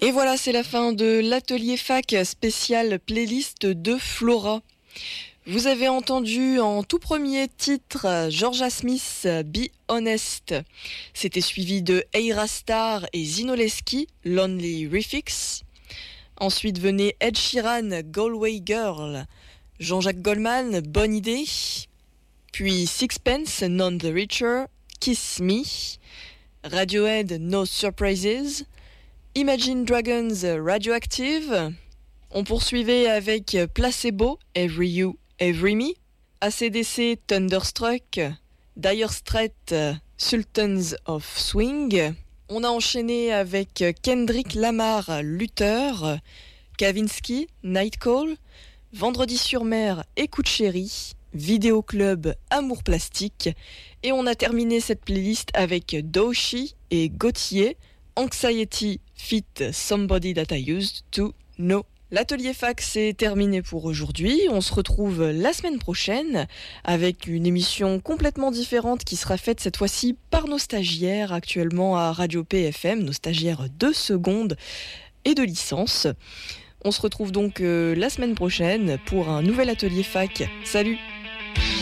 Et voilà, c'est la fin de l'atelier fac spécial playlist de Flora. Vous avez entendu en tout premier titre Georgia Smith, Be Honest. C'était suivi de Eira Star et Zinoleski, Lonely Refix. Ensuite venait Ed Sheeran, Galway Girl. Jean-Jacques Goldman, Bonne Idée. Puis Sixpence, None the Richer, Kiss Me. Radiohead, No Surprises. Imagine Dragons, Radioactive. On poursuivait avec Placebo, Every You, Every Me. AC/DC, Thunderstruck. Dire Straits, Sultans of Swing. On a enchaîné avec Kendrick Lamar, Luther. Kavinsky, Night Call. Vendredi sur mer, Écoute Chérie. Vidéo Club, Amour Plastique. Et on a terminé cette playlist avec Doshi et Gauthier, Anxiety Fit Somebody That I Used to Know. L'atelier fac, c'est terminé pour aujourd'hui. On se retrouve la semaine prochaine avec une émission complètement différente qui sera faite cette fois-ci par nos stagiaires actuellement à Radio PFM, nos stagiaires de seconde et de licence. On se retrouve donc la semaine prochaine pour un nouvel atelier fac. Salut!